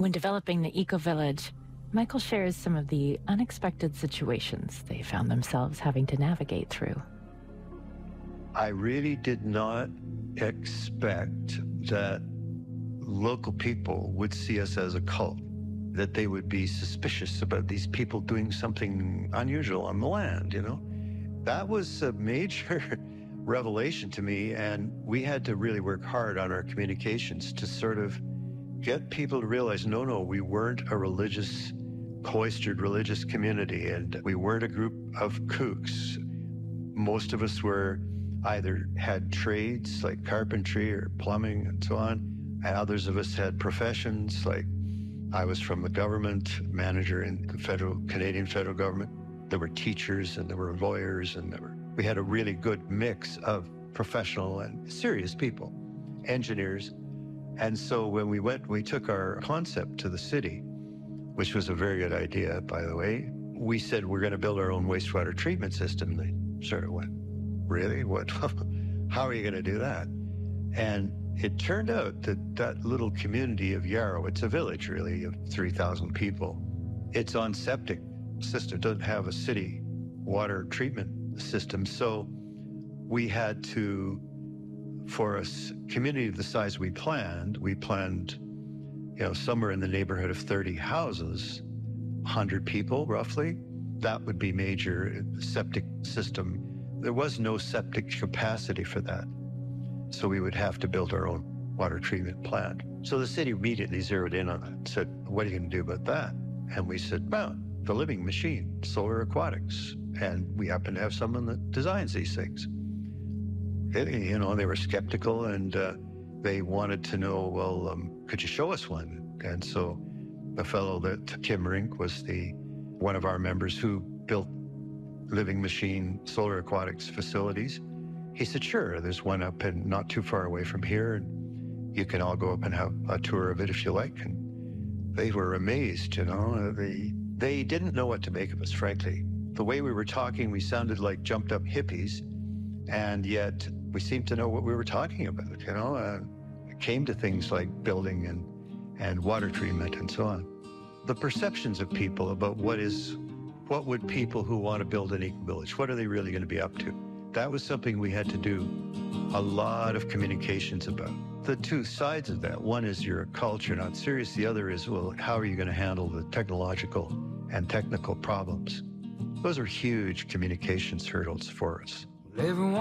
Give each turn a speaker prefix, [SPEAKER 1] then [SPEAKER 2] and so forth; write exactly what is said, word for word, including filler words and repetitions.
[SPEAKER 1] When developing the eco-village, Michael shares some of the unexpected situations they found themselves having to navigate through.
[SPEAKER 2] I really did not expect that local people would see us as a cult, that they would be suspicious about these people doing something unusual on the land, you know? That was a major revelation to me, and we had to really work hard on our communications to sort of get people to realize, no, no, we weren't a religious, cloistered religious community, and we weren't a group of kooks. Most of us were either had trades like carpentry or plumbing and so on, and others of us had professions. Like I was from the government, manager in the federal, Canadian federal government. There were teachers and there were lawyers, and there were, we had a really good mix of professional and serious people, engineers. And so when we went, we took our concept to the city, which was a very good idea, by the way. We said, we're going to build our own wastewater treatment system. They sort of went, really? What? How are you going to do that? And it turned out that that little community of Yarrow, it's a village really of three thousand people. It's on septic system, it doesn't have a city water treatment system. So we had to, for a community of the size we planned, we planned, you know, somewhere in the neighborhood of thirty houses, one hundred people roughly. That would be major septic system. There was no septic capacity for that. So we would have to build our own water treatment plant. So the city immediately zeroed in on that and said, what are you going to do about that? And we said, well, the living machine, Solar Aquatics. And we happen to have someone that designs these things. It, you know, they were skeptical, and uh, they wanted to know, well, um, could you show us one? And so a fellow that, Kim Rink, was the one of our members who built living machine Solar Aquatics facilities. He said, sure, there's one up and not too far away from here, and you can all go up and have a tour of it if you like. And they were amazed, you know. They, they didn't know what to make of us, frankly. The way we were talking, we sounded like jumped up hippies, and yet we seemed to know what we were talking about, you know. Uh, it came to things like building and, and water treatment and so on. The perceptions of people about what is, what would people who want to build an eco-village, what are they really going to be up to? That was something we had to do a lot of communications about. The two sides of that, one is you're a culture, not serious. The other is, well, how are you going to handle the technological and technical problems? Those are huge communications hurdles for us.